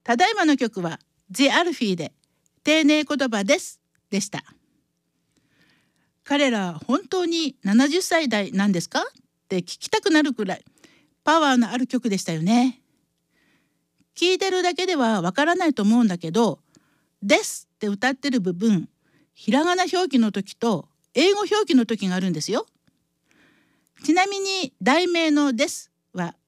ただいまの曲は The アルフィーで丁寧言葉ですでした。彼ら本当に70歳代なんですかって聞きたくなるくらいパワーのある曲でしたよね。聞いてるだけではわからないと思うんだけど、ですって歌ってる部分、ひらがな表記の時と英語表記の時があるんですよ。ちなみに題名のですは